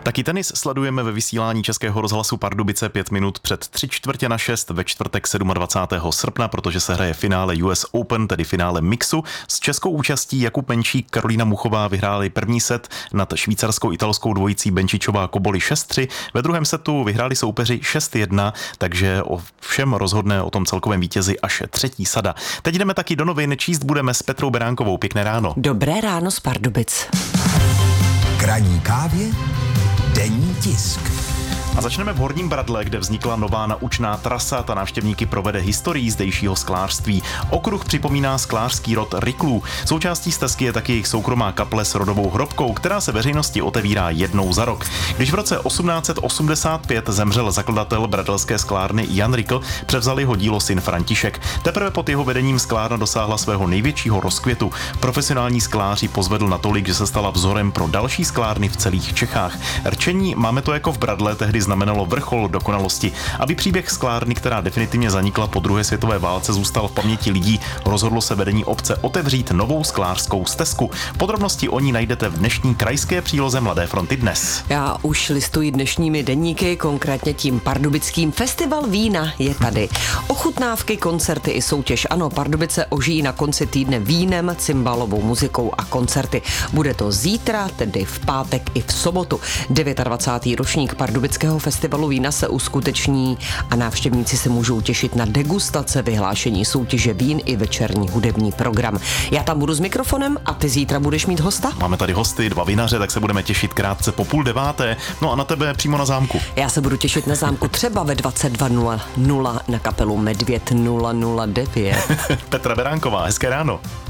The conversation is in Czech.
Taky tenis sledujeme ve vysílání Českého rozhlasu Pardubice 5 minut před 5:45 ve čtvrtek 27. srpna, protože se hraje finále US Open, tedy finále mixu. S českou účastí Jakub Benčík, Karolína Muchová vyhráli první set nad švýcarskou italskou dvojicí Benčičová Koboli 6-3. Ve druhém setu vyhráli soupeři 6-1, takže o všem rozhodne o tom celkovém vítězi až třetí sada. Teď jdeme taky do novin, číst budeme s Petrou Beránkovou. Pěkné ráno. Dobré ráno z Pardubic. K ranní kávě denní tisk. A začneme v Horním Bradle, kde vznikla nová naučná trasa. Ta návštěvníky provede historií zdejšího sklářství. Okruh připomíná sklářský rod Ryklů. Součástí stezky je taky jejich soukromá kaple s rodovou hrobkou, která se veřejnosti otevírá jednou za rok. Když v roce 1885 zemřel zakladatel bradelské sklárny Jan Rykl, převzal jeho dílo syn František. Teprve pod jeho vedením sklárna dosáhla svého největšího rozkvětu. Profesionální skláři pozvedl natolik, že se stala vzorem pro další sklárny v celých Čechách. Rčení "máme to jako v Bradle" tehdy znamenalo vrchol dokonalosti. Aby příběh sklárny, která definitivně zanikla po druhé světové válce, zůstal v paměti lidí, rozhodlo se vedení obce otevřít novou sklářskou stezku. Podrobnosti o ní najdete v dnešní krajské příloze Mladé fronty dnes. Já už listuji dnešními deníky, konkrétně tím pardubickým. Festival vína je tady. Ochutnávky, koncerty i soutěž. Ano, Pardubice ožijí na konci týdne vínem, cymbalovou muzikou a koncerty. Bude to zítra, tedy v pátek i v sobotu. 29. ročník Pardubického festivalu vína se uskuteční a návštěvníci se můžou těšit na degustace, vyhlášení soutěže vín i večerní hudební program. Já tam budu s mikrofonem a ty zítra budeš mít hosta? Máme tady hosty, 2 vinaře, tak se budeme těšit krátce po 8:30. No a na tebe přímo na zámku. Já se budu těšit na zámku třeba ve 22:00 na kapelu Medvěd 009. Petra Beránková, hezké ráno.